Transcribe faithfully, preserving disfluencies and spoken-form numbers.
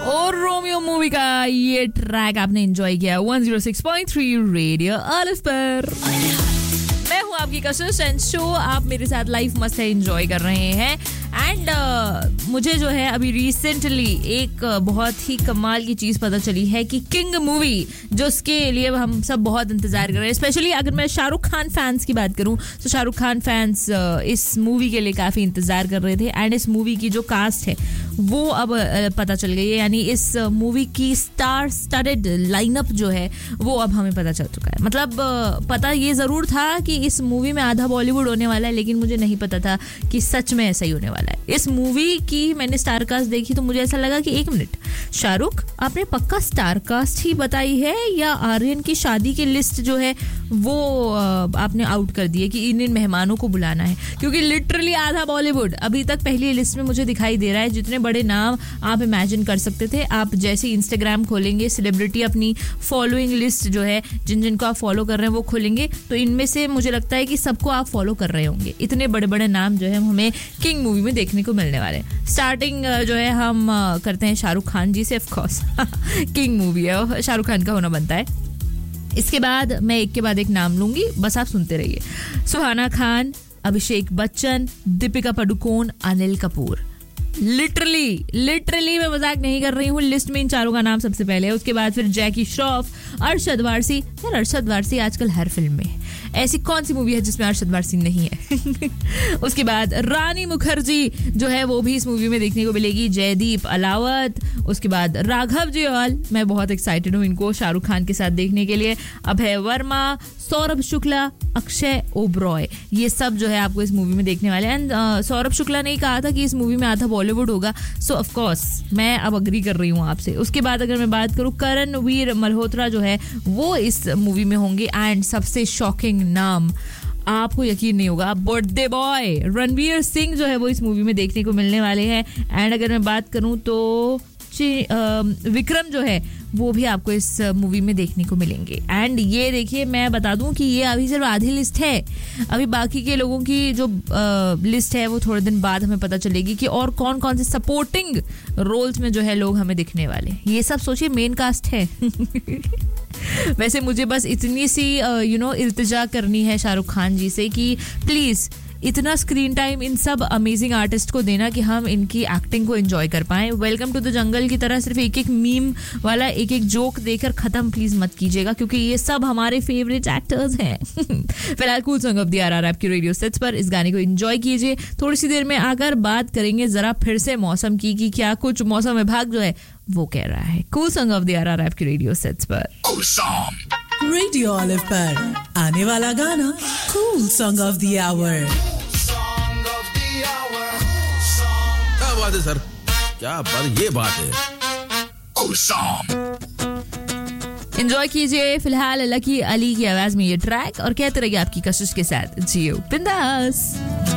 और Romeo movie का ये ट्रैक आपने एंजॉय किया one zero six point three radio अलिफ पर। मैं हूँ आपकी कशिश एंड शो आप मेरे साथ लाइफ मस्त है एंजॉय कर रहे हैं। एंड uh, मुझे जो है अभी रिसेंटली एक uh, बहुत ही कमाल की चीज़ पता चली है कि किंग मूवी जो उसके लिए हम सब बहुत इंतज़ार कर रहे हैं। स्पेशली अगर मैं शाहरुख खान फैंस की बात करूं तो शाहरुख खान फैंस uh, इस मूवी के लिए काफ़ी इंतज़ार कर रहे थे। एंड इस मूवी की जो कास्ट है वो अब uh, पता चल गई है, यानी इस मूवी uh, की स्टार स्टारेड लाइनअप जो है वो अब हमें पता चल चुका है। मतलब uh, पता ये ज़रूर था कि इस मूवी में आधा बॉलीवुड होने वाला है, लेकिन मुझे नहीं पता था कि सच में ऐसा ही होने वाला है। इस मूवी की मैंने स्टार कास्ट देखी तो मुझे ऐसा लगा कि एक मिनट, शाहरुख आपने पक्का स्टार कास्ट ही बताई है या आर्यन की शादी की लिस्ट जो है वो आपने आउट कर दी है कि इन इन मेहमानों को बुलाना है? क्योंकि लिटरली आधा बॉलीवुड अभी तक पहली लिस्ट में मुझे दिखाई दे रहा है। जितने बड़े नाम आप इमेजिन कर सकते थे, आप जैसे इंस्टाग्राम खोलेंगे, सेलिब्रिटी अपनी फॉलोइंग लिस्ट जो है जिन जिनको आप फॉलो कर रहे हैं वो खोलेंगे तो इनमें से मुझे लगता है कि सबको आप फॉलो कर रहे होंगे। इतने बड़े बड़े नाम जो है हमें किंग मूवी में देखने को मिलने वाले हैं। स्टार्टिंग जो है हम करते हैं शाहरुख खान जी से, ऑफ कोर्स किंग मूवी है, शाहरुख खान का होना बनता है। इसके बाद मैं एक के बाद एक नाम लूंगी, बस आप सुनते रहिए। सुहाना खान, अभिषेक बच्चन, दीपिका पादुकोण, अनिल कपूर। लिटरली लिटरली मैं मजाक नहीं कर रही हूँ, लिस्ट में इन चारों का नाम सबसे पहले है। उसके बाद फिर जैकी श्रॉफ, अरशद वारसी। यार अरशद वारसी आजकल हर फिल्म में, ऐसी कौन सी मूवी है जिसमें अरशद वारसी नहीं है? उसके बाद रानी मुखर्जी जो है वो भी इस मूवी में देखने को मिलेगी, जयदीप अलावत। उसके बाद राघव जुयाल, मैं बहुत एक्साइटेड हूँ इनको शाहरुख खान के साथ देखने के लिए। अभय वर्मा, सौरभ शुक्ला, अक्षय ओबरॉय, ये सब जो है आपको इस मूवी में देखने वाले हैं। एंड सौरभ शुक्ला ने कहा था कि इस मूवी में आधा बॉलीवुड होगा, सो ऑफ कोर्स मैं अब अग्री कर रही हूँ आपसे। उसके बाद अगर मैं बात करूँ, करणवीर मल्होत्रा जो है वो इस मूवी में होंगे। एंड सबसे शॉकिंग नाम, आपको यकीन नहीं होगा, बर्थडे बॉय रणवीर सिंह जो है वो इस मूवी में देखने को मिलने वाले हैं। एंड अगर मैं बात करूं तो विक्रम जो है वो भी आपको इस मूवी में देखने को मिलेंगे। एंड ये देखिए, मैं बता दूं कि ये अभी सिर्फ आधी लिस्ट है, अभी बाकी के लोगों की जो लिस्ट है वो थोड़े दिन बाद हमें पता चलेगी कि और कौन कौन से सपोर्टिंग रोल्स में जो है लोग हमें दिखने वाले। ये सब सोचिए मेन कास्ट है। वैसे मुझे बस इतनी सी यू नो इल्तिजा करनी है शाहरुख खान जी से कि प्लीज इतना स्क्रीन टाइम इन सब अमेजिंग आर्टिस्ट को देना कि हम इनकी एक्टिंग को एंजॉय कर पाएं। वेलकम टू द जंगल की तरह सिर्फ एक एक मीम वाला एक एक जोक देकर खत्म प्लीज मत कीजिएगा, क्योंकि ये सब हमारे फेवरेट एक्टर्स हैं। फिलहाल cool song of the are are आपकी रेडियो सेट्स पर इस गाने को एंजॉय कीजिए। थोड़ी सी देर में आकर बात करेंगे जरा फिर से मौसम की कि क्या कुछ मौसम विभाग जो है वो कह रहा है। Cool song of the are are आपकी रेडियो सेट्स पर रेडियो ऑलिव पर आने वाला गाना cool song of the our. क्या बात है सर, क्या बात, ये बात है। कूल सॉन्ग एंजॉय कीजिए। फिलहाल लकी अली की आवाज में ये ट्रैक और कहते रहिए आपकी कशिश के साथ जियो बिंदास।